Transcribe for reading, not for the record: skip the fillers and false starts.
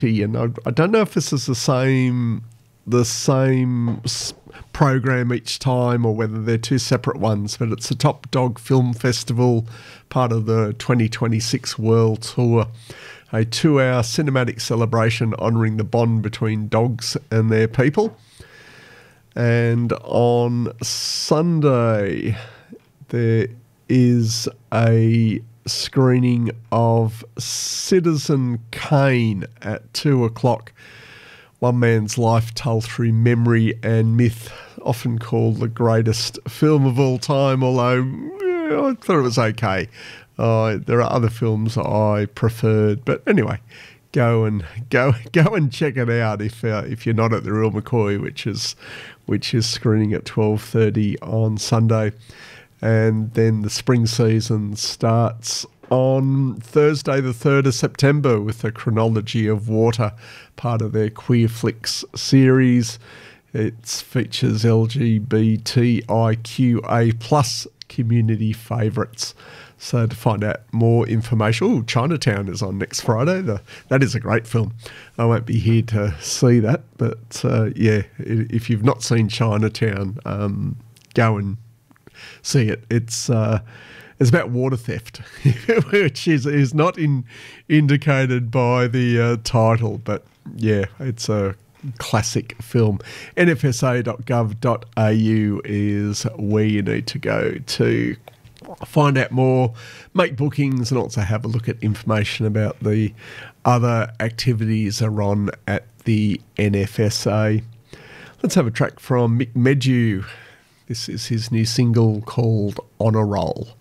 and I don't know if this is the same program each time or whether they're two separate ones, but it's the Top Dog Film Festival, part of the 2026 World Tour. A 2-hour cinematic celebration honouring the bond between dogs and their people. And on Sunday, there is a screening of Citizen Kane at 2:00. One man's life told through memory and myth, often called the greatest film of all time, although I thought it was okay. There are other films I preferred, but anyway, go and check it out if you're not at the Real McCoy, which is screening at 12:30 on Sunday. And then the spring season starts on Thursday the 3rd of September with a Chronology of Water, part of their Queer Flicks series. It features LGBTIQA+ community favourites. So to find out more information, Chinatown is on next Friday. That is a great film. I won't be here to see that, but if you've not seen Chinatown, go and see it. It's about water theft, which is not indicated by the title, but yeah, it's a classic film. nfsa.gov.au is where you need to go to find out more, make bookings, and also have a look at information about the other activities that are on at the NFSA. Let's have a track from Mick Medju. This is his new single called On a Roll.